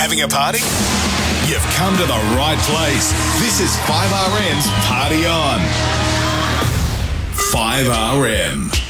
Having a party? You've come to the right place. This is 5RM's Party On. 5RM.